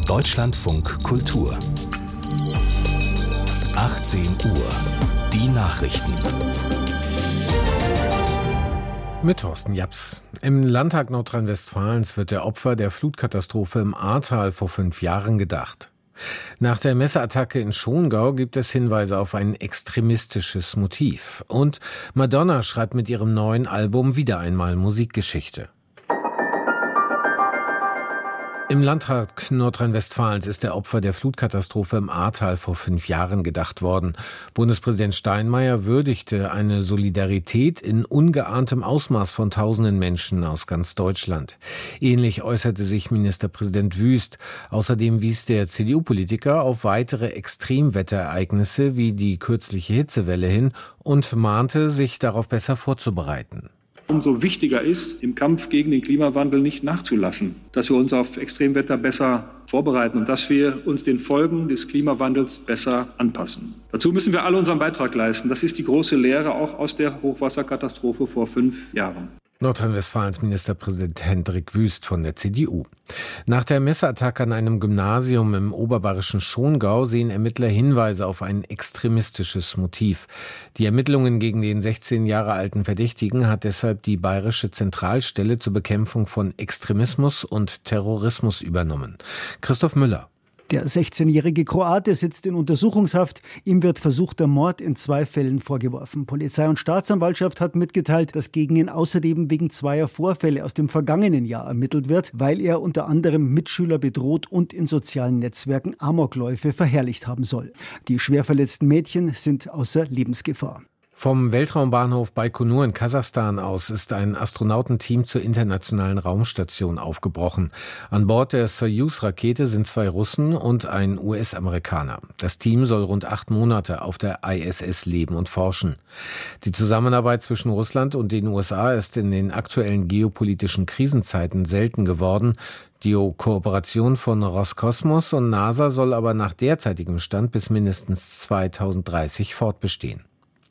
Deutschlandfunk Kultur 18 Uhr. Die Nachrichten. Mit Thorsten Japs. Im Landtag Nordrhein-Westfalens wird der Opfer der Flutkatastrophe im Ahrtal vor 5 Jahren gedacht. Nach der Messerattacke in Schongau gibt es Hinweise auf ein extremistisches Motiv. Und Madonna schreibt mit ihrem neuen Album wieder einmal Musikgeschichte. Im Landtag Nordrhein-Westfalens ist der Opfer der Flutkatastrophe im Ahrtal vor 5 Jahren gedacht worden. Bundespräsident Steinmeier würdigte eine Solidarität in ungeahntem Ausmaß von tausenden Menschen aus ganz Deutschland. Ähnlich äußerte sich Ministerpräsident Wüst. Außerdem wies der CDU-Politiker auf weitere Extremwetterereignisse wie die kürzliche Hitzewelle hin und mahnte, sich darauf besser vorzubereiten. Umso wichtiger ist, im Kampf gegen den Klimawandel nicht nachzulassen, dass wir uns auf Extremwetter besser vorbereiten und dass wir uns den Folgen des Klimawandels besser anpassen. Dazu müssen wir alle unseren Beitrag leisten. Das ist die große Lehre auch aus der Hochwasserkatastrophe vor 5 Jahren. Nordrhein-Westfalens Ministerpräsident Hendrik Wüst von der CDU. Nach der Messerattacke an einem Gymnasium im oberbayerischen Schongau sehen Ermittler Hinweise auf ein extremistisches Motiv. Die Ermittlungen gegen den 16 Jahre alten Verdächtigen hat deshalb die Bayerische Zentralstelle zur Bekämpfung von Extremismus und Terrorismus übernommen. Christoph Müller. Der 16-jährige Kroate sitzt in Untersuchungshaft. Ihm wird versuchter Mord in 2 Fällen vorgeworfen. Polizei und Staatsanwaltschaft hat mitgeteilt, dass gegen ihn außerdem wegen 2 Vorfälle aus dem vergangenen Jahr ermittelt wird, weil er unter anderem Mitschüler bedroht und in sozialen Netzwerken Amokläufe verherrlicht haben soll. Die schwer verletzten Mädchen sind außer Lebensgefahr. Vom Weltraumbahnhof Baikonur in Kasachstan aus ist ein Astronautenteam zur internationalen Raumstation aufgebrochen. An Bord der Soyuz-Rakete sind 2 Russen und ein US-Amerikaner. Das Team soll rund 8 Monate auf der ISS leben und forschen. Die Zusammenarbeit zwischen Russland und den USA ist in den aktuellen geopolitischen Krisenzeiten selten geworden. Die Kooperation von Roskosmos und NASA soll aber nach derzeitigem Stand bis mindestens 2030 fortbestehen.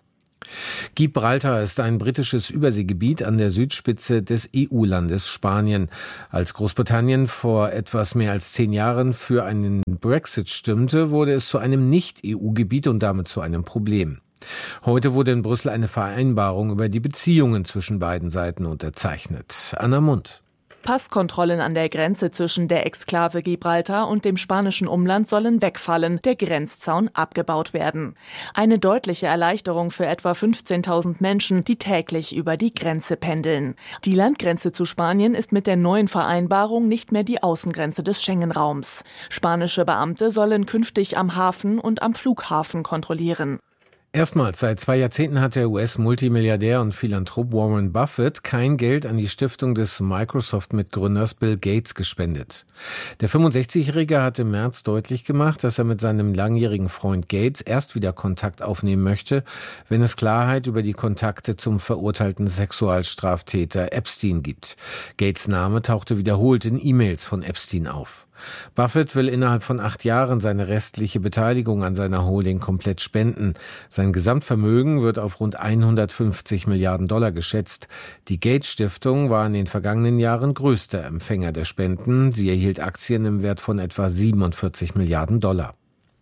Gibraltar ist ein britisches Überseegebiet an der Südspitze des EU-Landes Spanien. Als Großbritannien vor etwas mehr als 10 Jahren für einen Brexit stimmte, wurde es zu einem Nicht-EU-Gebiet und damit zu einem Problem. Heute wurde in Brüssel eine Vereinbarung über die Beziehungen zwischen beiden Seiten unterzeichnet. Anna Mundt. Passkontrollen an der Grenze zwischen der Exklave Gibraltar und dem spanischen Umland sollen wegfallen, der Grenzzaun abgebaut werden. Eine deutliche Erleichterung für etwa 15.000 Menschen, die täglich über die Grenze pendeln. Die Landgrenze zu Spanien ist mit der neuen Vereinbarung nicht mehr die Außengrenze des Schengen-Raums. Spanische Beamte sollen künftig am Hafen und am Flughafen kontrollieren. Erstmals seit 2 Jahrzehnten hat der US-Multimilliardär und Philanthrop Warren Buffett kein Geld an die Stiftung des Microsoft-Mitgründers Bill Gates gespendet. Der 65-Jährige hat im März deutlich gemacht, dass er mit seinem langjährigen Freund Gates erst wieder Kontakt aufnehmen möchte, wenn es Klarheit über die Kontakte zum verurteilten Sexualstraftäter Epstein gibt. Gates' Name tauchte wiederholt in E-Mails von Epstein auf. Buffett will innerhalb von 8 Jahren seine restliche Beteiligung an seiner Holding komplett spenden. Sein Gesamtvermögen wird auf rund 150 Milliarden Dollar geschätzt. Die Gates-Stiftung war in den vergangenen Jahren größter Empfänger der Spenden. Sie erhielt Aktien im Wert von etwa 47 Milliarden Dollar.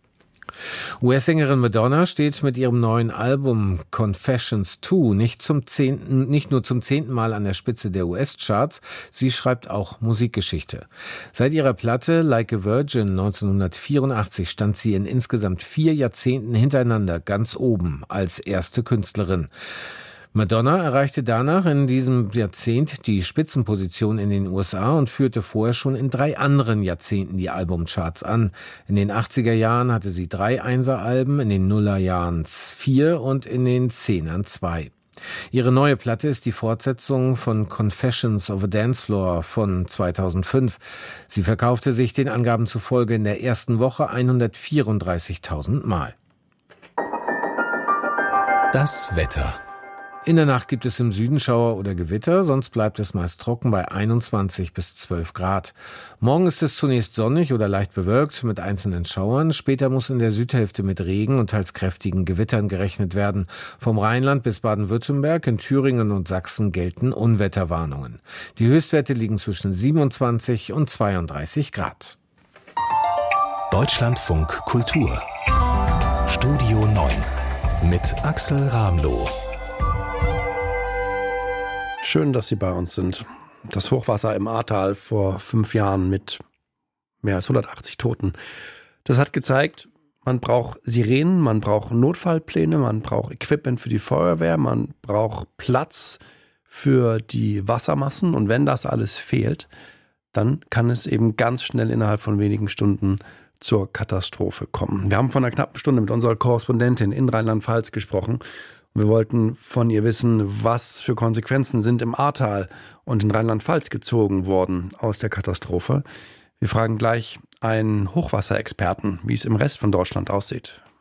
US-Sängerin Madonna steht mit ihrem neuen Album Confessions 2 nicht nur zum 10. Mal an der Spitze der US-Charts, sie schreibt auch Musikgeschichte. Seit ihrer Platte Like a Virgin 1984 stand sie in insgesamt 4 Jahrzehnten hintereinander ganz oben als erste Künstlerin. Madonna erreichte danach in diesem Jahrzehnt die Spitzenposition in den USA und führte vorher schon in 3 anderen Jahrzehnten die Albumcharts an. In den 80er Jahren hatte sie 3 Einser-Alben, in den Nullerjahren 4 und in den 10ern 2. Ihre neue Platte ist die Fortsetzung von Confessions of a Dance Floor von 2005. Sie verkaufte sich den Angaben zufolge in der ersten Woche 134.000 Mal. Das Wetter. In der Nacht gibt es im Süden Schauer oder Gewitter, sonst bleibt es meist trocken bei 21 bis 12 Grad. Morgen ist es zunächst sonnig oder leicht bewölkt mit einzelnen Schauern. Später muss in der Südhälfte mit Regen und teils kräftigen Gewittern gerechnet werden. Vom Rheinland bis Baden-Württemberg, in Thüringen und Sachsen gelten Unwetterwarnungen. Die Höchstwerte liegen zwischen 27 und 32 Grad. Deutschlandfunk Kultur. Studio 9 mit Axel Ramloh. Schön, dass Sie bei uns sind. Das Hochwasser im Ahrtal vor 5 Jahren mit mehr als 180 Toten. Das hat gezeigt, man braucht Sirenen, man braucht Notfallpläne, man braucht Equipment für die Feuerwehr, man braucht Platz für die Wassermassen. Und wenn das alles fehlt, dann kann es eben ganz schnell innerhalb von wenigen Stunden zur Katastrophe kommen. Wir haben vor einer knappen Stunde mit unserer Korrespondentin in Rheinland-Pfalz gesprochen. Wir wollten von ihr wissen, was für Konsequenzen sind im Ahrtal und in Rheinland-Pfalz gezogen worden aus der Katastrophe. Wir fragen gleich einen Hochwasserexperten, wie es im Rest von Deutschland aussieht.